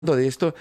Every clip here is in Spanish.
de esto,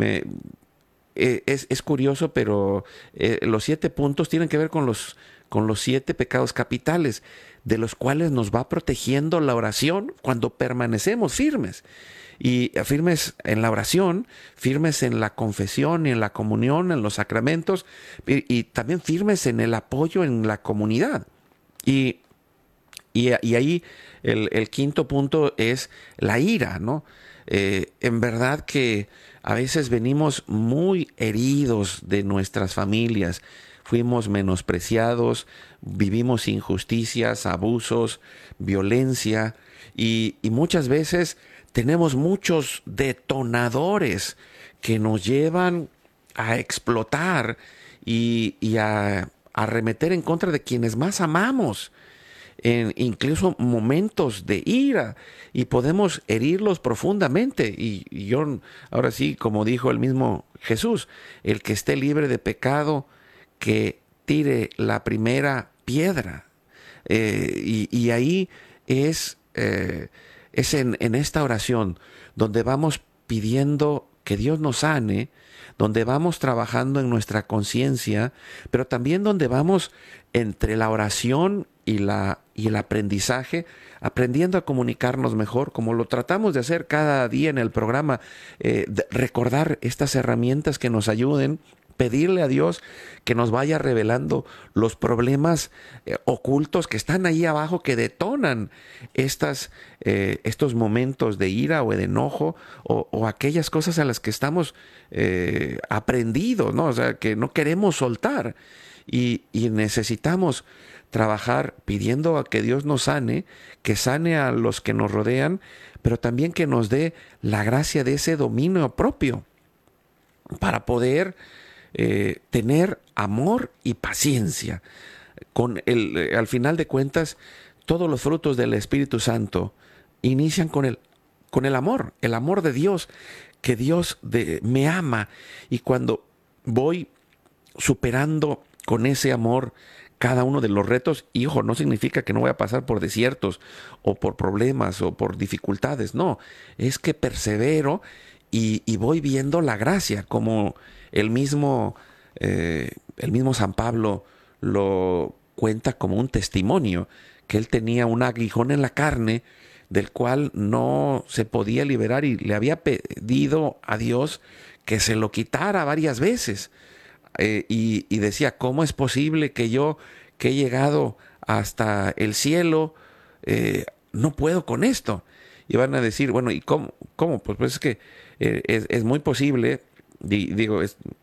es curioso, pero los 7 puntos tienen que ver con los 7 pecados capitales, de los cuales nos va protegiendo la oración cuando permanecemos firmes. Y firmes en la oración, firmes en la confesión y en la comunión, en los sacramentos, y también firmes en el apoyo en la comunidad. Y, y ahí el quinto punto es la ira, ¿no? En verdad que a veces venimos muy heridos de nuestras familias, fuimos menospreciados, vivimos injusticias, abusos, violencia y muchas veces tenemos muchos detonadores que nos llevan a explotar y a arremeter en contra de quienes más amamos en incluso momentos de ira y podemos herirlos profundamente. Y yo, ahora sí, como dijo el mismo Jesús, el que esté libre de pecado, que tire la primera piedra. Y ahí es en esta oración donde vamos pidiendo que Dios nos sane, donde vamos trabajando en nuestra conciencia, pero también donde vamos entre la oración y el aprendizaje, aprendiendo a comunicarnos mejor, como lo tratamos de hacer cada día en el programa, recordar estas herramientas que nos ayuden, pedirle a Dios que nos vaya revelando los problemas ocultos que están ahí abajo, que detonan estos momentos de ira o de enojo o aquellas cosas a las que estamos aprendidos, ¿no? O sea, que no queremos soltar y necesitamos trabajar pidiendo a que Dios nos sane, que sane a los que nos rodean, pero también que nos dé la gracia de ese dominio propio para poder tener amor y paciencia. Al final de cuentas, todos los frutos del Espíritu Santo inician con el amor de Dios, que Dios me ama. Y cuando voy superando con ese amor cada uno de los retos, y ojo, no significa que no voy a pasar por desiertos o por problemas o por dificultades, no, es que persevero y voy viendo la gracia, como el mismo, el mismo San Pablo lo cuenta como un testimonio, que él tenía un aguijón en la carne del cual no se podía liberar y le había pedido a Dios que se lo quitara varias veces. Y decía, ¿cómo es posible que yo, que he llegado hasta el cielo, no puedo con esto? Y van a decir, bueno, ¿y cómo? Pues es que es muy posible, digo,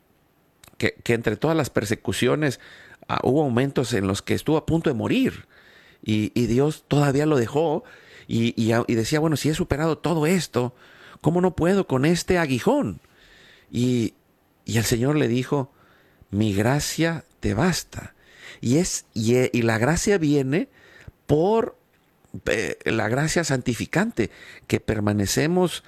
que entre todas las persecuciones hubo momentos en los que estuvo a punto de morir y Dios todavía lo dejó y decía, bueno, si he superado todo esto, ¿cómo no puedo con este aguijón? Y el Señor le dijo, mi gracia te basta. Y la gracia viene por la gracia santificante, que permanecemos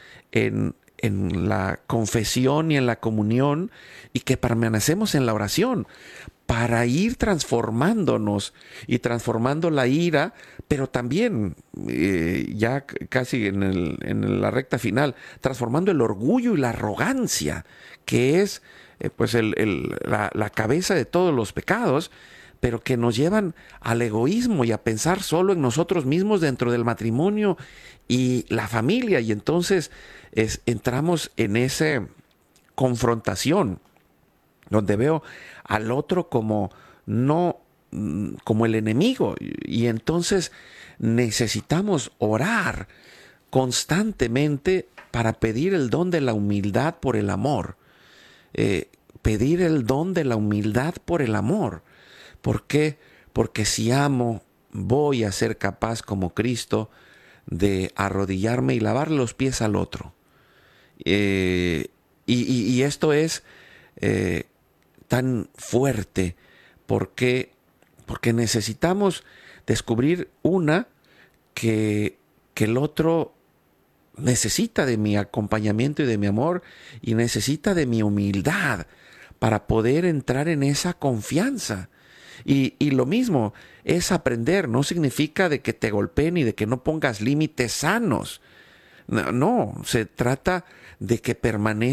en la confesión y en la comunión y que permanecemos en la oración para ir transformándonos y transformando la ira, pero también, ya casi en la recta final, transformando el orgullo y la arrogancia, que es pues la cabeza de todos los pecados, pero que nos llevan al egoísmo y a pensar solo en nosotros mismos dentro del matrimonio y la familia. Y entonces entramos en esa confrontación donde veo al otro como no como el enemigo. Y entonces necesitamos orar constantemente para pedir el don de la humildad por el amor. Pedir el don de la humildad por el amor. ¿Por qué? Porque si amo, voy a ser capaz como Cristo de arrodillarme y lavarle los pies al otro. Y esto es tan fuerte porque necesitamos descubrir que el otro necesita de mi acompañamiento y de mi amor y necesita de mi humildad para poder entrar en esa confianza. Y lo mismo es aprender, no significa de que te golpeen y de que no pongas límites sanos. No, se trata de que permanezca